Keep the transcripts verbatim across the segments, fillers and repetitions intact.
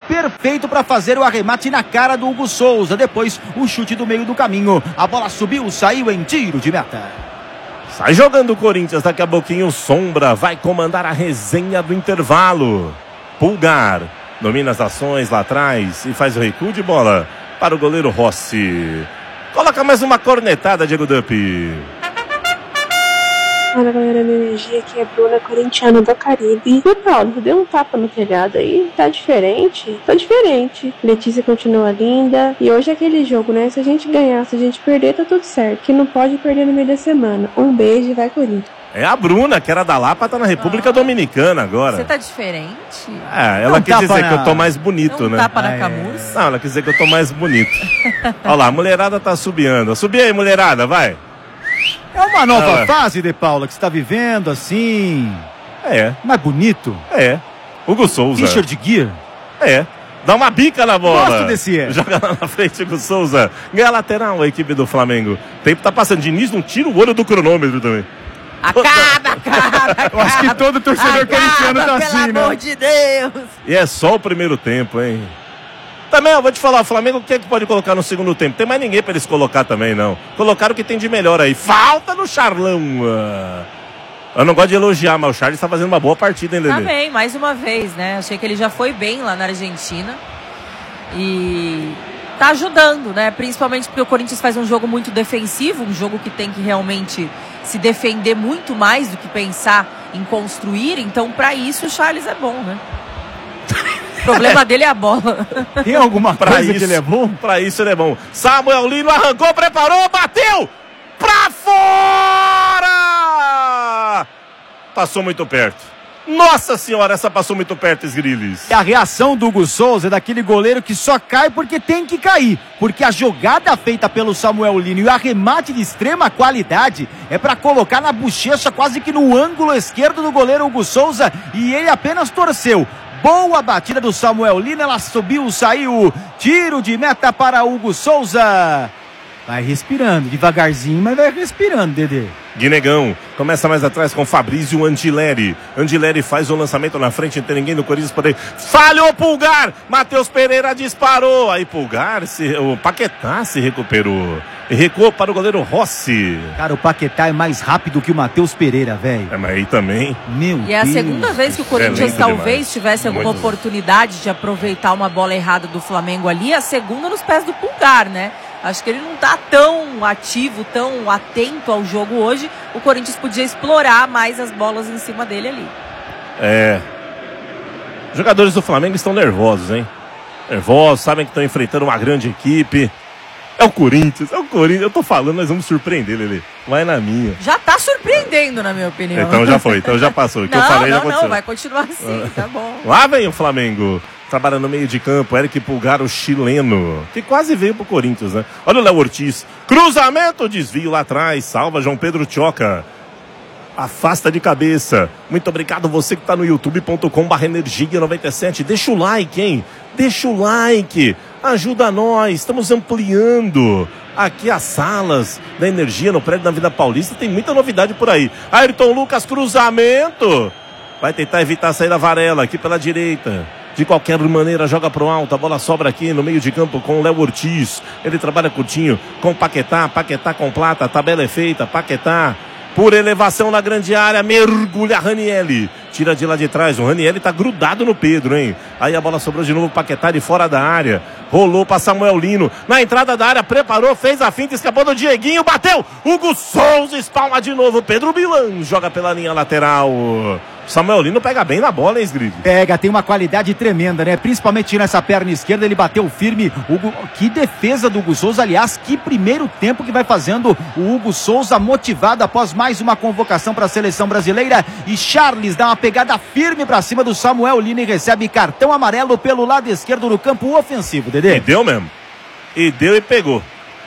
perfeito para fazer o arremate na cara do Hugo Souza. Depois, o chute do meio do caminho. A bola subiu, saiu em tiro de meta. Sai jogando o Corinthians, daqui a pouquinho o Sombra vai comandar a resenha do intervalo. Pulgar domina as ações lá atrás e faz o recuo de bola para o goleiro Rossi. Coloca mais uma cornetada, Diego Dupp. Fala, galera da Energia, aqui é a Bruna, corintiana do Caribe. E Paulo, deu um tapa no telhado aí, tá diferente? Tá diferente. Letícia continua linda. E hoje é aquele jogo, né? Se a gente ganhar, se a gente perder, tá tudo certo. Que não pode perder no meio da semana. Um beijo e vai, Corinthians. É a Bruna, que era da Lapa, tá na República ah, Dominicana agora. Você tá diferente? É, ela não quis dizer na... que eu tô mais bonito, não né? Tapa na camurça? Não, ela quis dizer que eu tô mais bonito. Olha lá, a mulherada tá subindo. Subi aí, mulherada, vai. É uma nova ah, fase, De Paula, que você está vivendo, assim... É. Mais bonito. É. Hugo Souza. Richard Gere. É. Dá uma bica na bola. Gosto desse é. Joga lá na frente, Hugo Souza. Ganha lateral a equipe do Flamengo. O tempo tá passando. Diniz não tira o olho do cronômetro também. Acaba, acaba, acaba. Eu acho que todo torcedor corintiano tá assim, né? Pelo amor de Deus. E é só o primeiro tempo, hein? Também, eu vou te falar, o Flamengo, o que é que pode colocar no segundo tempo? Tem mais ninguém pra eles colocar também, não. Colocaram o que tem de melhor aí. Falta no Charlão. Eu não gosto de elogiar, mas o Charles tá fazendo uma boa partida, hein, Lelê? Tá bem, mais uma vez, né? Achei que ele já foi bem lá na Argentina. E tá ajudando, né? Principalmente porque o Corinthians faz um jogo muito defensivo, um jogo que tem que realmente se defender muito mais do que pensar em construir. Então, pra isso, o Charles é bom, né? O problema dele é a bola. Tem alguma pra coisa isso, que ele é bom? Pra isso ele é bom. Samuel Lino arrancou, preparou, bateu! Pra fora! Passou muito perto. Nossa senhora, essa passou muito perto, Esgriles. E a reação do Hugo Souza é daquele goleiro que só cai porque tem que cair. Porque a jogada feita pelo Samuel Lino e o arremate de extrema qualidade é para colocar na bochecha quase que no ângulo esquerdo do goleiro Hugo Souza e ele apenas torceu. Boa batida do Samuel Lino, ela subiu, saiu, tiro de meta para Hugo Souza. Vai respirando, devagarzinho, mas vai respirando, Dedê. Guinegão, começa mais atrás com Fabrício Angileri. Angileri faz o lançamento na frente, não tem ninguém no Corinthians por aí. Falhou Pulgar, Matheus Pereira disparou. Aí Pulgar, se, o Paquetá se recuperou. E recuou para o goleiro Rossi. Cara, o Paquetá é mais rápido que o Matheus Pereira, velho. É, mas aí também. Meu E é a Deus. segunda vez que o Corinthians é talvez demais. tivesse alguma Muito oportunidade de aproveitar uma bola errada do Flamengo ali. A segunda nos pés do Pulgar, né? Acho que ele não tá tão ativo, tão atento ao jogo hoje. O Corinthians podia explorar mais as bolas em cima dele ali. É. Os jogadores do Flamengo estão nervosos, hein? Nervosos, sabem que estão enfrentando uma grande equipe. É o Corinthians, é o Corinthians. Eu tô falando, nós vamos surpreender, Lelê. Vai na minha. Já tá surpreendendo, na minha opinião. Então já foi, então já passou. O que não, eu falei não, já aconteceu. não, vai continuar assim, tá bom. Lá vem o Flamengo. Trabalha no meio de campo, Eric Pulgar, o chileno, que quase veio pro Corinthians, né? Olha o Léo Ortiz. Cruzamento, desvio lá atrás. Salva João Pedro Tchoca. Afasta de cabeça. Muito obrigado você que tá no youtube ponto com barra energia noventa e sete. Deixa o like, hein? Deixa o like. Ajuda nós. Estamos ampliando aqui as salas da Energia no prédio da Vida Paulista. Tem muita novidade por aí. Ayrton Lucas, cruzamento. Vai tentar evitar a saída Varela aqui pela direita. De qualquer maneira, joga pro alto. A bola sobra aqui no meio de campo com o Léo Ortiz. Ele trabalha curtinho com Paquetá. Paquetá com Plata. A tabela é feita. Paquetá por elevação na grande área. Mergulha Ranielli. Tira de lá de trás. O Ranielli tá grudado no Pedro, hein? Aí a bola sobrou de novo. Paquetá de fora da área. Rolou para Samuel Lino. Na entrada da área, preparou, fez a finta, escapou do Dieguinho. Bateu. Hugo Souza espalma de novo. Pedro Bilan joga pela linha lateral. Samuel Lino pega bem na bola, hein, Sgrid? Pega, tem uma qualidade tremenda, né? Principalmente nessa perna esquerda, ele bateu firme. Hugo, que defesa do Hugo Souza, aliás, que primeiro tempo que vai fazendo o Hugo Souza, motivado após mais uma convocação para a seleção brasileira. E Charles dá uma pegada firme para cima do Samuel Lino e recebe cartão amarelo pelo lado esquerdo no campo ofensivo, Dedê. E deu mesmo. E deu e pegou.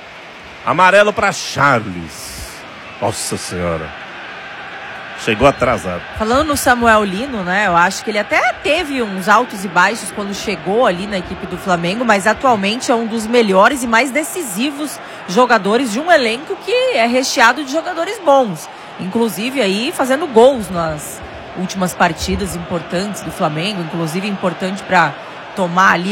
Amarelo para Charles. Nossa Senhora. Chegou atrasado. Falando no Samuel Lino, né? Eu acho que ele até teve uns altos e baixos quando chegou ali na equipe do Flamengo, mas atualmente é um dos melhores e mais decisivos jogadores de um elenco que é recheado de jogadores bons. Inclusive aí fazendo gols nas últimas partidas importantes do Flamengo, inclusive importante para tomar ali